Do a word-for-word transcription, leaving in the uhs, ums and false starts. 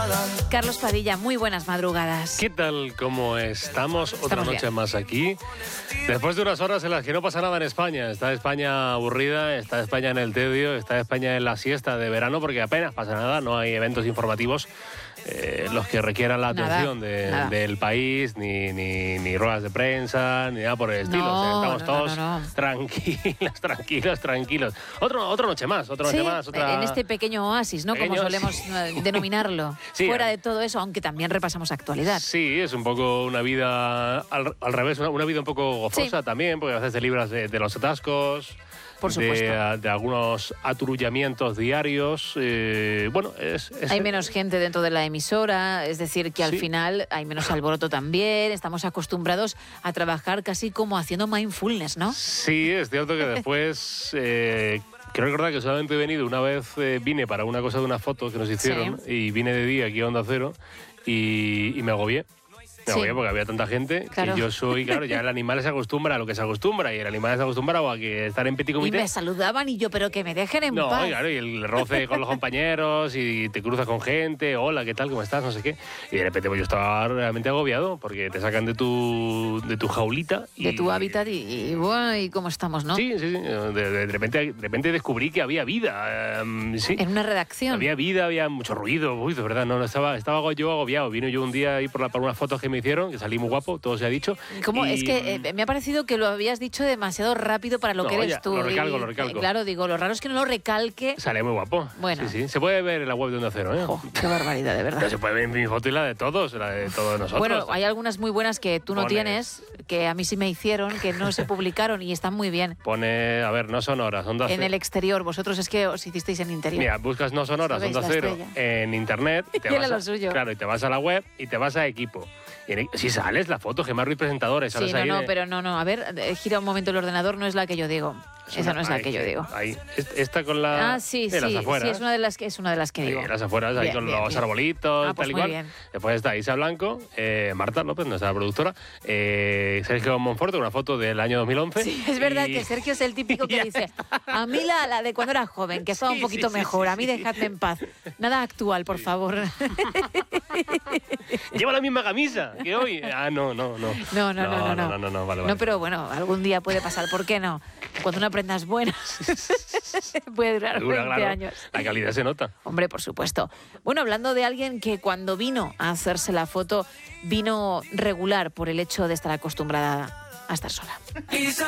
Carlos Padilla, muy buenas madrugadas. ¿Qué tal? ¿Cómo estamos? Otra Estamos noche bien. más aquí. Después de unas horas en las que no pasa nada en España. Está España aburrida, está España en el tedio, está España en la siesta de verano porque apenas pasa nada, no hay eventos informativos eh, los que requieran la Nada, atención de, nada. del país, ni, ni, ni ruedas de prensa, ni nada por el estilo. No, O sea, estamos no, todos no, no. tranquilos, tranquilos, tranquilos. Otro, otra noche más, otra Sí, noche más. Otra... en este pequeño oasis, ¿no? Pequeño, Como solemos sí. eh, denominarlo. Sí, Fuera a- de todo eso, aunque también repasamos actualidad. Sí, es un poco una vida al, al revés, una, una vida un poco gozosa Sí. también, porque a veces te libras de, de los atascos, Por supuesto. de, de algunos aturullamientos diarios. eh, bueno, es, es- Hay menos gente dentro de la emisora, es decir, que al Sí. final hay menos alboroto también. Estamos acostumbrados a trabajar casi como haciendo mindfulness, ¿no? Sí, es cierto que después... eh, Quiero recordar que solamente he venido una vez, eh, vine para una cosa de una foto que nos hicieron y vine de día aquí a Onda Cero y, y me agobié. Me Sí. agobié porque había tanta gente Claro. que yo soy, claro, ya el animal se acostumbra a lo que se acostumbra y el animal se acostumbra a que estar en petit Y comité. me saludaban y yo, pero que me dejen en No, paz. y claro, y el roce con los compañeros y te cruzas con gente, hola, ¿qué tal? ¿Cómo estás? No sé qué. Y de repente pues yo estaba realmente agobiado porque te sacan de tu, de tu jaulita. Y, De tu hábitat y, y, bueno, y cómo estamos, ¿no? Sí, sí, sí. De, de- de repente, de repente descubrí que había vida. em, sí. En una redacción. Había vida, había mucho ruido. Uy, de verdad, no, no estaba, estaba yo agobiado. Vino yo un día ahí por, la, por unas fotos que me hicieron, que salí muy guapo, todo se ha dicho. ¿Cómo? y- Es que eh, me ha parecido que lo habías dicho demasiado rápido para lo No, que eres ya, tú. lo recalco, Y, lo recalco. eh, claro, digo, lo raro es que no lo recalque. Sale muy guapo. Bueno. Sí, sí. Se puede ver en la web de Onda Cero, ¿eh? Jo, qué barbaridad, de Pero verdad. se puede ver mi foto y la de todos, la de todos nosotros. Bueno, hay algunas muy buenas que tú no Pone- tienes, que a mí sí me hicieron, que no se publicaron y están muy bien. Pone, a ver, no sonoras, Onda En Cero. el exterior, vosotros es que os hicisteis en interior. Mira, buscas no sonoras, Sabéis, Onda la Cero, estrella. en internet. Y te Y era vas lo a- suyo. Claro, y te vas a la web y te vas a equipo. Y en- si sales la foto, Gemma Ruiz presentadores. Sí, no, ahí no, de- pero no, no. A ver, eh, gira un momento el ordenador, no es la que yo digo. es Esa una- no es la ahí, que yo digo. Ahí. Est- Esta con la. Ah, sí, de sí, las afueras. sí, es una de las que es una de las que Sí, digo. las afueras, ahí Bien, con bien, los bien. arbolitos, Ah, pues tal y muy cual. bien. Después está Isa Blanco, eh, Marta López, nuestra productora, eh, Sergio Monforte, una foto del año dos mil once. Sí, es verdad y- que Sergio es el típico que Ya dice, a mí la, la de cuando era joven, que estaba Sí, un poquito sí, sí, mejor, sí, a mí sí. dejadme en paz. Nada actual, por favor. Lleva la misma camisa que hoy. Ah, no, no, no. No, no, no, no. no, no, no, no, vale, No, vale. pero bueno, algún día puede pasar, ¿por qué no? Cuando una prenda es buena, puede durar Dura, veinte claro. años. La calidad se nota. Hombre, por supuesto. Bueno, hablando de alguien que cuando vino a hacerse la foto, vino regular por el hecho de estar acostumbrada a estar sola.